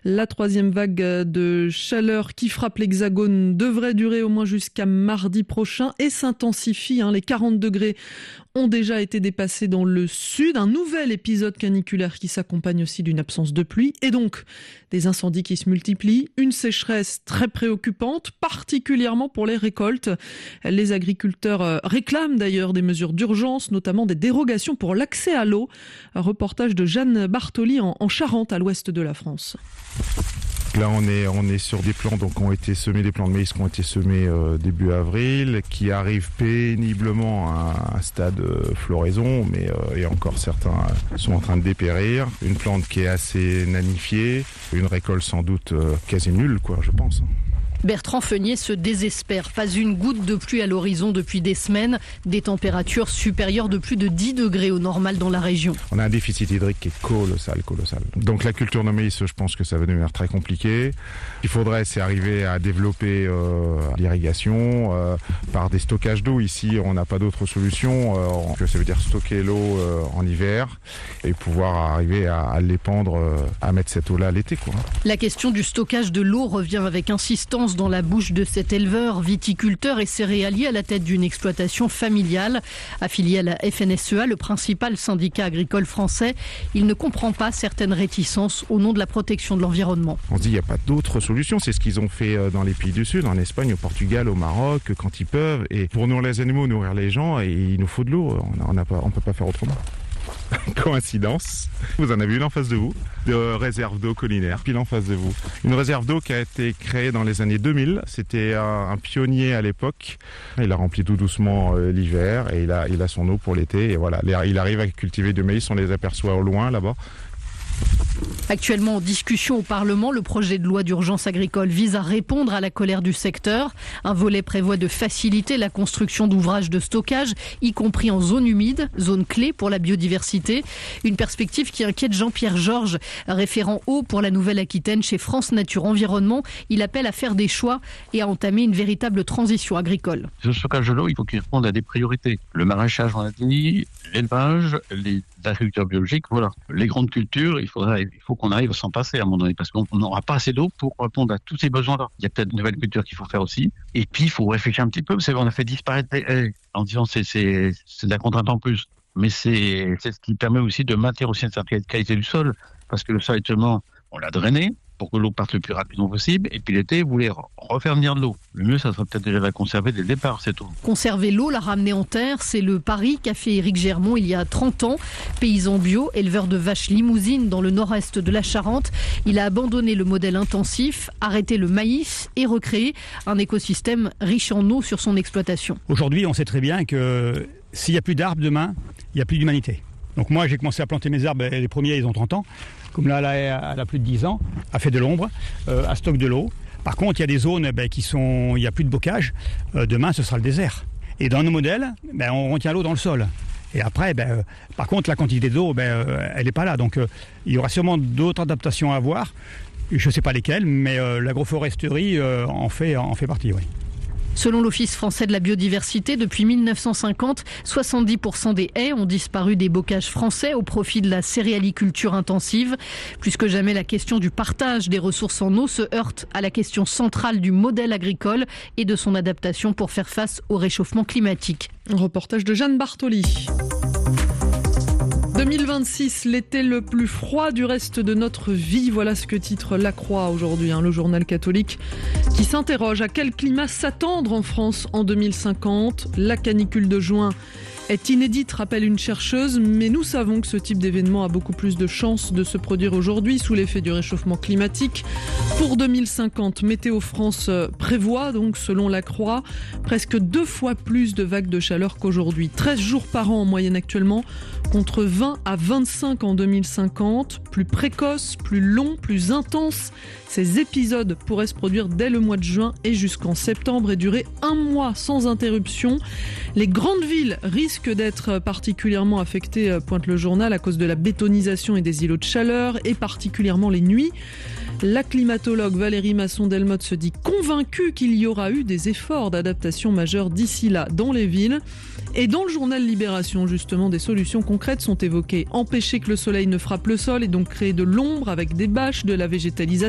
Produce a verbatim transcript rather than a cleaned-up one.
La troisième vague de chaleur qui frappe l'Hexagone devrait durer au moins jusqu'à mardi prochain et s'intensifie. Hein. Les quarante degrés ont déjà été dépassés dans le sud. Un nouvel épisode caniculaire qui s'accompagne aussi d'une absence de pluie et donc des incendies qui se multiplient. Une sécheresse très préoccupante, particulièrement pour les récoltes. Les agriculteurs réclament d'ailleurs des mesures d'urgence, notamment des dérogations pour l'accès à l'eau. Un reportage de Jeanne Bartoli en, en Charente, à l'ouest de la France. Là, on est, on est sur des plants donc, qui ont été semés, des plants de maïs qui ont été semés euh, début avril, qui arrivent péniblement à un stade euh, floraison, mais euh, et encore certains sont en train de dépérir. Une plante qui est assez nanifiée, une récolte sans doute euh, quasi nulle, quoi, je pense. Bertrand Feunier se désespère. Pas une goutte de pluie à l'horizon depuis des semaines. Des températures supérieures de plus de dix degrés au normal dans la région. On a un déficit hydrique qui est colossal, colossal. Donc la culture de maïs, je pense que ça va devenir très compliqué. Il faudrait, c'est arriver à développer euh, l'irrigation euh, par des stockages d'eau. Ici, on n'a pas d'autre solution. Euh, ça veut dire stocker l'eau euh, en hiver et pouvoir arriver à, à l'épandre, euh, à mettre cette eau-là l'été, quoi. La question du stockage de l'eau revient avec insistance dans la bouche de cet éleveur, viticulteur et céréalier à la tête d'une exploitation familiale. Affilié à la F N S E A, le principal syndicat agricole français, il ne comprend pas certaines réticences au nom de la protection de l'environnement. On se dit qu'il n'y a pas d'autre solution. C'est ce qu'ils ont fait dans les pays du Sud, en Espagne, au Portugal, au Maroc, quand ils peuvent. Et pour nourrir les animaux, nourrir les gens, et il nous faut de l'eau. On ne peut pas faire autrement. Coïncidence, vous en avez une en face de vous, de réserve d'eau collinaire, pile en face de vous. Une réserve d'eau qui a été créée dans les années deux mille, c'était un, un pionnier à l'époque. Il a rempli tout doucement euh, l'hiver et il a, il a son eau pour l'été. Et voilà, il arrive à cultiver du maïs, on les aperçoit au loin là-bas. Actuellement en discussion au Parlement, le projet de loi d'urgence agricole vise à répondre à la colère du secteur. Un volet prévoit de faciliter la construction d'ouvrages de stockage, y compris en zone humide, zone clé pour la biodiversité. Une perspective qui inquiète Jean-Pierre Georges, référent eau pour la Nouvelle-Aquitaine chez France Nature Environnement. Il appelle à faire des choix et à entamer une véritable transition agricole. Le stockage de l'eau, il faut qu'il réponde à des priorités. Le maraîchage, on a dit, l'élevage, les agriculteurs biologiques, voilà. Les grandes cultures, il faudra, il faut qu'on arrive à s'en passer à un moment donné, parce qu'on n'aura pas assez d'eau pour répondre à tous ces besoins-là. Il y a peut-être de nouvelles cultures qu'il faut faire aussi. Et puis, il faut réfléchir un petit peu. Vous savez, on a fait disparaître les haies en disant c'est c'est c'est de la contrainte en plus. Mais c'est c'est ce qui permet aussi de maintenir aussi une certaine qualité du sol, parce que le sol actuellement, on l'a drainé pour que l'eau parte le plus rapidement possible. Et puis l'été, vous voulez refaire venir de l'eau. Le mieux, ça serait peut-être déjà de la conserver dès le départ, cette eau. Conserver l'eau, la ramener en terre, c'est le pari qu'a fait Éric Germont il y a trente ans. Paysan bio, éleveur de vaches limousines dans le nord-est de la Charente. Il a abandonné le modèle intensif, arrêté le maïs et recréé un écosystème riche en eau sur son exploitation. Aujourd'hui, on sait très bien que s'il n'y a plus d'arbres demain, il n'y a plus d'humanité. Donc moi, j'ai commencé à planter mes arbres, les premiers, ils ont trente ans. Comme là, elle a plus de dix ans, a fait de l'ombre, euh, a stocke de l'eau. Par contre, il y a des zones ben, qui sont, il n'y a plus de bocage. Euh, demain, ce sera le désert. Et dans nos modèles, ben, on retient l'eau dans le sol. Et après, ben, euh, par contre, la quantité d'eau, ben, euh, elle n'est pas là. Donc, euh, il y aura sûrement d'autres adaptations à avoir. Je ne sais pas lesquelles, mais euh, l'agroforesterie euh, en fait, en fait partie, oui. Selon l'Office français de la biodiversité, depuis mille neuf cent cinquante, soixante-dix pour cent des haies ont disparu des bocages français au profit de la céréaliculture intensive. Plus que jamais, la question du partage des ressources en eau se heurte à la question centrale du modèle agricole et de son adaptation pour faire face au réchauffement climatique. Un reportage de Jeanne Bartoli. deux mille vingt-six, l'été le plus froid du reste de notre vie. Voilà ce que titre La Croix aujourd'hui, hein, le journal catholique qui s'interroge à quel climat s'attendre en France en deux mille cinquante. La canicule de juin est inédite, rappelle une chercheuse, mais nous savons que ce type d'événement a beaucoup plus de chances de se produire aujourd'hui sous l'effet du réchauffement climatique. Pour deux mille cinquante, Météo France prévoit, donc selon La Croix, presque deux fois plus de vagues de chaleur qu'aujourd'hui. treize jours par an en moyenne actuellement, contre vingt à vingt-cinq en deux mille cinquante. Plus précoce, plus long, plus intense. Ces épisodes pourraient se produire dès le mois de juin et jusqu'en septembre et durer un mois sans interruption. Les grandes villes risquent d'être particulièrement affectées, pointe le journal, à cause de la bétonisation et des îlots de chaleur, et particulièrement les nuits. La climatologue Valérie Masson-Delmotte se dit convaincue qu'il y aura eu des efforts d'adaptation majeurs d'ici là dans les villes. Et dans le journal Libération, justement, des solutions concrètes sont évoquées. Empêcher que le soleil ne frappe le sol et donc créer de l'ombre avec des bâches, de la végétalisation.